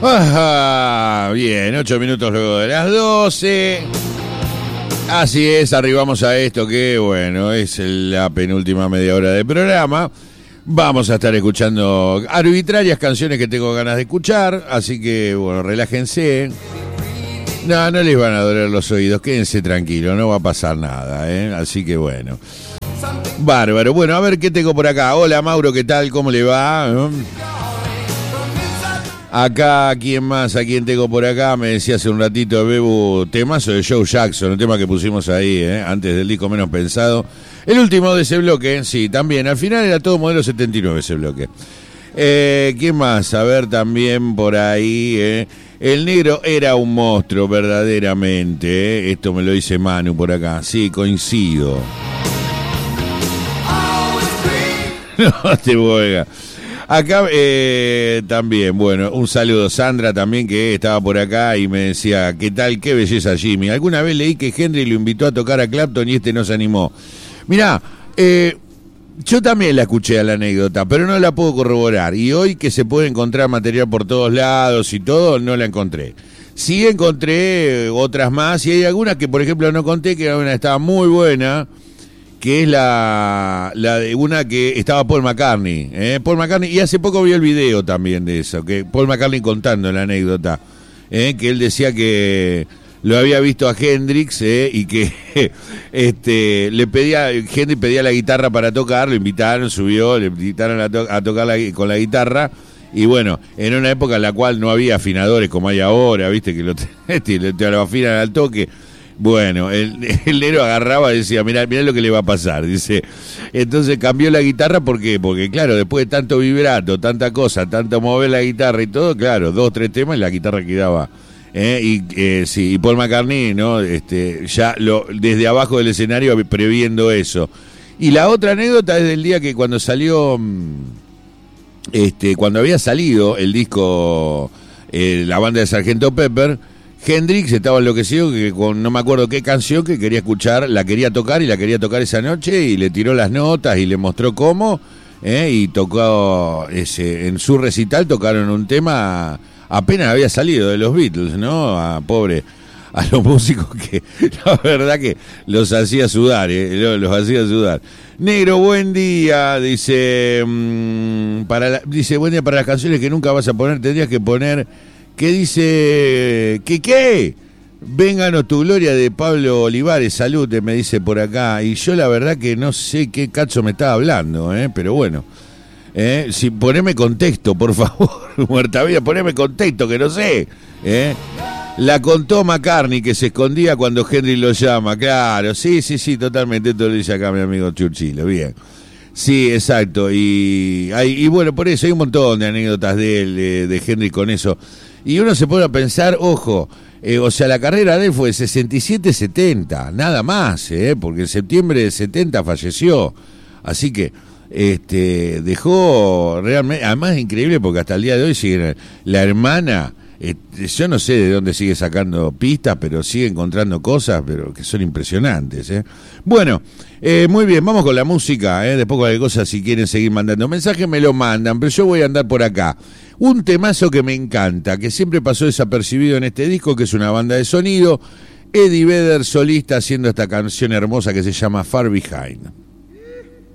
Bien, 8 minutos luego de las 12. Así es, arribamos a esto que, bueno, es la penúltima media hora del programa. Vamos a estar escuchando arbitrarias canciones que tengo ganas de escuchar, así que, bueno, relájense. No les van a doler los oídos, quédense tranquilos, no va a pasar nada, ¿eh? Así que, bueno. Bárbaro. Bueno, a ver qué tengo por acá. Hola, Mauro, ¿qué tal? ¿Cómo le va? Acá, ¿quién más? ¿A quién tengo por acá? Me decía hace un ratito, Bebu, temazo de Joe Jackson, un tema que pusimos ahí, antes del disco Menos Pensado. El último de ese bloque, sí, también. Al final era todo modelo 79 ese bloque. ¿Quién más? A ver, también por ahí, El Negro era un monstruo, verdaderamente. Esto me lo dice Manu por acá. Sí, coincido. No te boga. Acá también, bueno, un saludo. Sandra también, que estaba por acá y me decía, ¿qué tal? Qué belleza, Jimmy. Alguna vez leí que Henry lo invitó a tocar a Clapton y no se animó. Mirá, yo también la escuché a la anécdota, pero no la puedo corroborar. Y hoy que se puede encontrar material por todos lados y todo, no la encontré. Sí encontré otras más y hay algunas que, por ejemplo, no conté, que una estaba muy buena, que es la de una que estaba Paul McCartney. Paul McCartney, y hace poco vi el video también de eso, que Paul McCartney contando la anécdota, que él decía que lo había visto a Hendrix, y que Hendrix pedía la guitarra para tocar, lo invitaron, subió, le invitaron a tocar con la guitarra, y bueno, en una época en la cual no había afinadores como hay ahora, viste, que te lo afinan al toque. Bueno, el negro agarraba y decía, mirá lo que le va a pasar, dice. Entonces cambió la guitarra, ¿por qué? Porque claro, después de tanto vibrato, tanta cosa, tanto mover la guitarra y todo, claro, 2 o 3 temas y la guitarra quedaba. Sí, y Paul McCartney, ¿no? Ya desde abajo del escenario previendo eso. Y la otra anécdota es del día que cuando salió, cuando había salido el disco, la banda de Sgt. Pepper, Hendrix estaba enloquecido que con no me acuerdo qué canción que quería escuchar, la quería tocar esa noche y le tiró las notas y le mostró cómo, y tocó en su recital tocaron un tema apenas había salido de los Beatles, ¿no? A los músicos que la verdad que los hacía sudar, los hacía sudar. Negro, buen día, dice, dice, buen día para las canciones que nunca vas a poner, tendrías que poner, ¿qué dice? ¿Qué? Vénganos tu gloria de Pablo Olivares, salud, me dice por acá, y yo la verdad que no sé qué cacho me estaba hablando, pero bueno. Si poneme contexto, por favor, Muerta Vida, poneme contexto, que no sé. La contó McCartney, que se escondía cuando Henry lo llama, claro, sí, totalmente, esto lo dice acá mi amigo Churchill, bien. Sí, exacto, y bueno, por eso hay un montón de anécdotas de él, de Henry con eso. Y uno se pone a pensar, ojo, o sea, la carrera de él fue de 67-70, nada más, porque en septiembre de 70 falleció, así que dejó realmente, además es increíble porque hasta el día de hoy sigue la hermana, yo no sé de dónde sigue sacando pistas, pero sigue encontrando cosas, pero que son impresionantes, Bueno, muy bien, vamos con la música, después cualquier cosa, si quieren seguir mandando mensajes me lo mandan, pero yo voy a andar por acá. Un temazo que me encanta, que siempre pasó desapercibido en este disco, que es una banda de sonido, Eddie Vedder solista haciendo esta canción hermosa que se llama Far Behind.